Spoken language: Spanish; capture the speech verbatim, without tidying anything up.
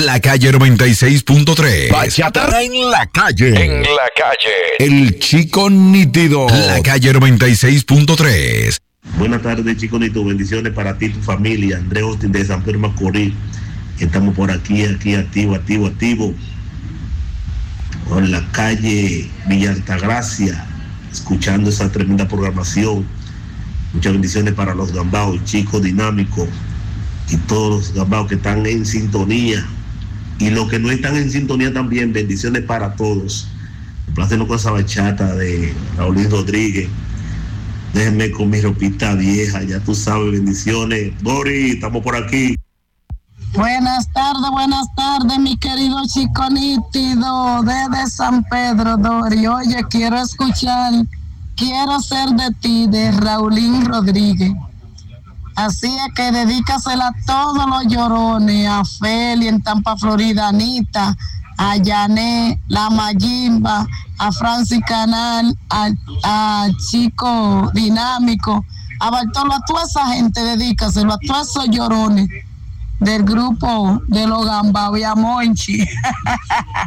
La Calle noventa y seis punto tres. Bachata en la calle. En la calle. El Chico Nítido. La Calle noventa y seis punto tres. Buenas tardes, Chico Nítido. Bendiciones para ti y tu familia. Andrés Austin de San Pedro Macorís. Estamos por aquí, aquí, activo, activo, activo. En la calle Villa Altagracia, escuchando esa tremenda programación. Muchas bendiciones para los gambaos, Chico Dinámico y todos los gambaos que están en sintonía. Y los que no están en sintonía también, bendiciones para todos. Complácenos con esa bachata de Raulín Rodríguez. Déjenme con mi ropita vieja, ya tú sabes, bendiciones. Dori, estamos por aquí. Buenas tardes, buenas tardes, mi querido Chico Nítido, desde San Pedro, Dori. Oye, quiero escuchar Quiero ser de ti, de Raulín Rodríguez. Así es que dedícasela a todos los llorones, a Feli en Tampa, Florida, Anita, a Yané, la Mayimba, a Francis Canal, a, a Chico Dinámico, a Bartolo, a toda esa gente, dedícaselo a todos esos llorones del grupo de los Gambaos y a Monchi.